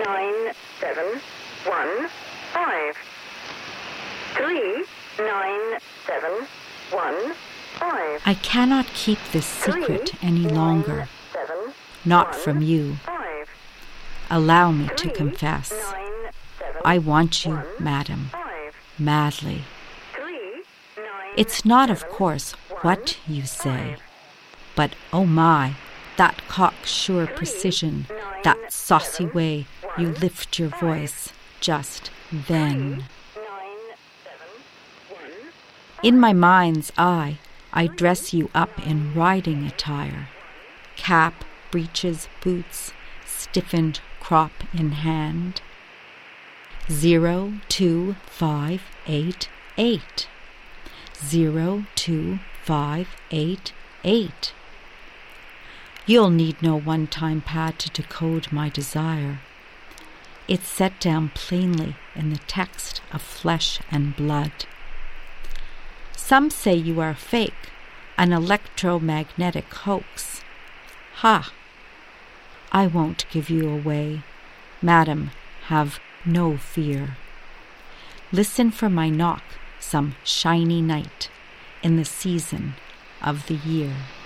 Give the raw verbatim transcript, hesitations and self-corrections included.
nine seven one five. Three nine seven one five. I cannot keep this secret any longer, not from you. Allow me to confess. I want you, madam, madly. It's not, of course, what you say, but oh my, that cocksure precision, that saucy way you lift your voice just then. In my mind's eye, I dress you up in riding attire, cap, breeches, boots, stiffened crop in hand. Zero, two, five, eight, eight. Zero, two, five, eight, eight. You'll need no one-time pad to decode my desire. It's set down plainly in the text of flesh and blood. Some say you are fake, an electromagnetic hoax. Ha! I won't give you away. Madam, have no fear. Listen for my knock some shiny night in the season of the year.